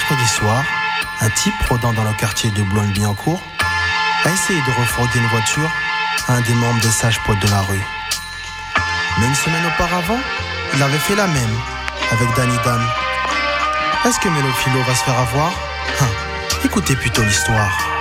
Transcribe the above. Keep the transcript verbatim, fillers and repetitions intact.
mercredi soir, un type rôdant dans le quartier de Boulogne-Billancourt a essayé de refroidir une voiture à un des membres des sages poètes de la rue. Mais une semaine auparavant, il avait fait la même avec Danny Dan. Est-ce que Mélo Philo va se faire avoir? Hein, écoutez plutôt l'histoire.